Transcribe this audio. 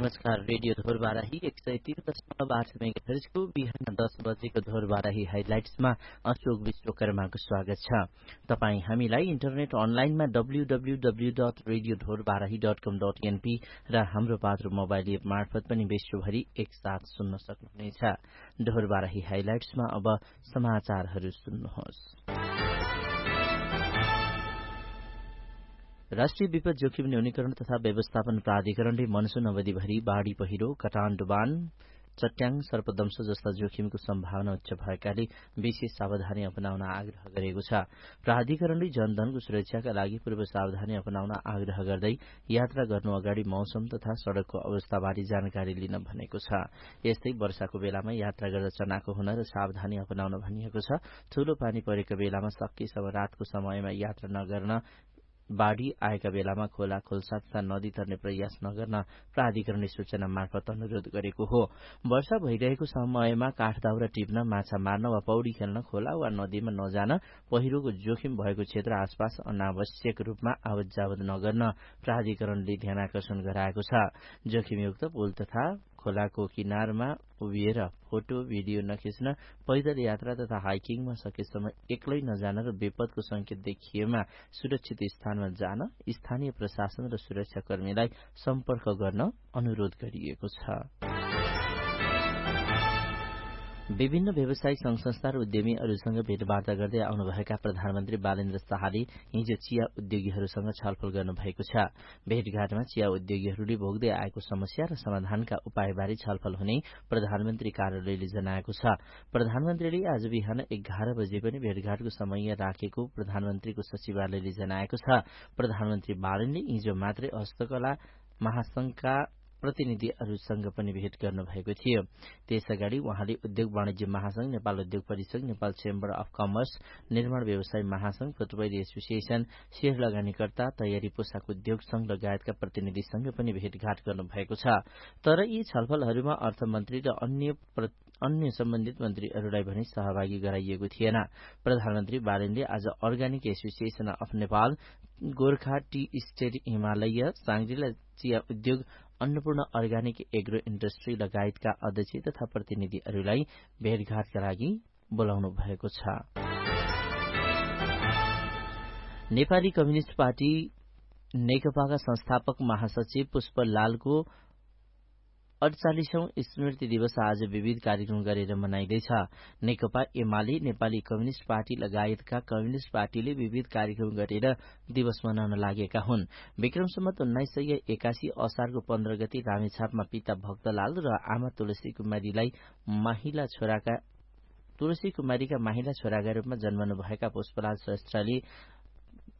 नमस्कार। रेडियो धोरबाराही 103.8 मेगाहर्जको बिहान 10 बजेको धोरबाराही हाइलाइट्समा अशोक विश्वकर्माको स्वागत छ। तपाई हामीलाई इन्टरनेट अनलाइनमा www.radiodhorbarahi.com.np र हाम्रो पात्रो मोबाइल एप मार्फत पनि विश्वभरि एकसाथ सुन्न सक्नुहुनेछ। धोरबाराही हाइलाइट्समा अब समाचारहरू सुन्नुहोस्। राष्ट्रिय विपद जोखिम न्यूनीकरण तथा व्यवस्थापन प्राधिकरणले मनसून अवधिभरि बाढ़ी पहिरो, कटान डुबान, चट्याङ, सर्पदंश जस्ता जोखिमको सम्भावना उच्च भएकाले विशेष सावधानी अपनाउन आग्रह गरेको छ। प्राधिकरणले जनधनको सुरक्षाका लागि पूर्व सावधानी अपनाउन आग्रह गर्दै यात्रा गर्नु अगाडि मौसम तथा सड़कको अवस्थाबारे जानकारी लिन भनेको छ। यस्तै वर्षाको बेलामा यात्रा गर्दा चनाखो हुन र सावधानी अपनाउन भनिएको छ। ठूलो पानी परेको बेलामा सकेसम्म रातको समयमा यात्रा नगर्न, बाढ़ी आएका बेलामा खोला, खोल्सा तथा नदी तर्ने प्रयास नगर्न प्राधिकरणले सूचना मार्फत अनुरोध गरेको हो। वर्षा भइरहेको समयमा काठदाउरा टिप्न, माछा मार्न वा पौडी खेल्न खोला वा नदीमा नजान, पहिरोको जोखिम भएको क्षेत्र आसपास अनावश्यक रूपमा आवत जावत नगर्न प्राधिकरणले ध्यानाकर्षण गराएको छ। जोखिमयुक्त पुल तथा खोलाको किनारमा उभिएर फोटो भिडियो नखिच्न, पैदल यात्रा तथा हाइकिङमा सकेसम्म एक्लै नजान र विपदको संकेत देखिएमा सुरक्षित स्थानमा जान स्थानीय प्रशासन र सुरक्षाकर्मीलाई सम्पर्क गर्न अनुरोध गरिएको छ। विभिन्न व्यवसायिक संघ संस्था र उद्यमीहरूसँग भेटवार्ता गर्दै आउनुभएका प्रधानमन्त्री बालेन्द्र शाहले हिजो चिया उद्योगीहरूसँग छलफल गर्नुभएको छ। भेटघाटमा चिया उद्योगीहरूले भोग्दै आएको समस्या र समाधानका उपायबारे छलफल हुने प्रधानमन्त्री कार्यालयले जनाएको छ। प्रधानमन्त्रीले आज बिहान 11 बजे पनि भेटघाटको समय राखेको प्रधानमन्त्रीको सचिवालयले जनाएको छ। प्रधानमन्त्री बालेनले हिजो मात्रै हस्तकला महासंघका प्रतिनिधिहरूसँग पनि भेट गर्नुभएको थियो। त्यसअगाडि उहाँले उद्योग वाणिज्य महासंघ, नेपाल उद्योग परिषद, नेपाल चेम्बर अफ कमर्स, निर्माण व्यवसाय महासंघ, फुटवेयर एसोसिएशन, शेयर लगानीकर्ता, तयारी पोसाक उद्योग संघ लगायतका प्रतिनिधिसँग पनि भेटघाट गर्नुभएको छ। तर यी छलफलहरूमा अर्थमन्त्री र अन्य सम्बन्धित मन्त्रीहरूलाई भने सहभागी गराइएको थिएन। प्रधानमन्त्री बालेनले आज organic association of Nepal, Gorkha T state, Himalaya, सांग्रिला चिया उद्योग, अन्नपूर्ण अर्गानिक एग्रो इन्डस्ट्री लगायतका अध्यक्ष तथा प्रतिनिधिहरूलाई भेटघाटका लागि बोलाउनु भएको छ। नेपाली कम्युनिष्ट पार्टी नेकपाका संस्थापक महासचिव पुष्पलालको 48औं स्मृति दिवस आज विविध कार्यक्रम गरेर मनाइँदैछ। नेकपा एमाले, नेपाली कम्युनिष्ट पार्टी लगायतका कम्युनिष्ट पार्टीले विविध कार्यक्रम गरेर दिवस मनाउन लागेका हुन्। विक्रम सम्वत 1981 असारको 15 गते रामेछापमा पिता भक्तलाल र आमा तुलसी कुमारीका माहिला छोराका रूपमा जन्मनुभएका पुष्पलाल श्रेष्ठले